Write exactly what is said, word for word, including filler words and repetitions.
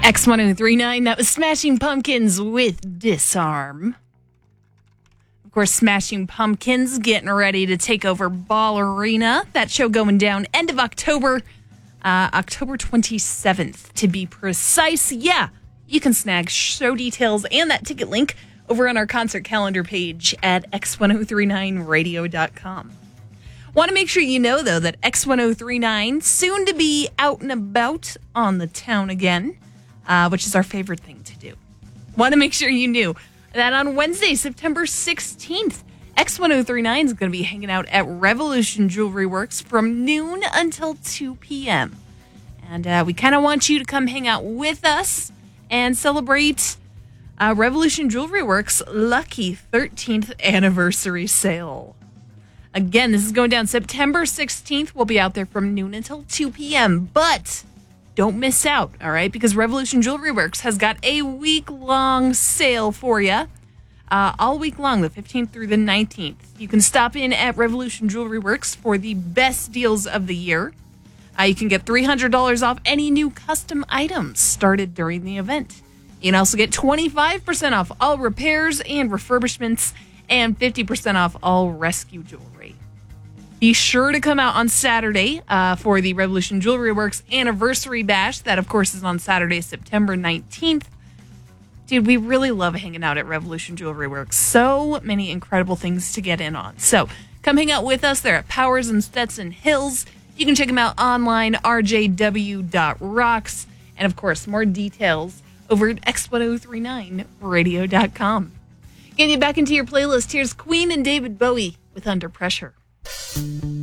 X ten thirty-nine, that was Smashing Pumpkins with Disarm. Of course, Smashing Pumpkins getting ready to take over Ball Arena. That show going down end of October, uh, October twenty-seventh to be precise. Yeah, you can snag show details and that ticket link over on our concert calendar page at x ten thirty-nine radio dot com. Want to make sure you know, though, that X ten thirty-nine soon to be out and about on the town again, uh, which is our favorite thing to do. Want to make sure you knew that on Wednesday, September sixteenth, X ten thirty-nine is going to be hanging out at Revolution Jewelry Works from noon until two p.m. And uh, we kind of want you to come hang out with us and celebrate uh, Revolution Jewelry Works' lucky thirteenth anniversary sale. Again, this is going down September sixteenth. We'll be out there from noon until two p.m. But don't miss out, all right? Because Revolution Jewelry Works has got a week-long sale for you. Uh, all week long, the fifteenth through the nineteenth. You can stop in at Revolution Jewelry Works for the best deals of the year. Uh, you can get three hundred dollars off any new custom items started during the event. You can also get twenty-five percent off all repairs and refurbishments and fifty percent off all rescue jewelry. Be sure to come out on Saturday uh, for the Revolution Jewelry Works Anniversary Bash. That, of course, is on Saturday, September nineteenth. Dude, we really love hanging out at Revolution Jewelry Works. So many incredible things to get in on. So come hang out with us. They're at Powers and Stetson Hills. You can check them out online, r j w dot rocks. And, of course, more details over at x ten thirty-nine radio dot com. Getting you back into your playlist, here's Queen and David Bowie with Under Pressure.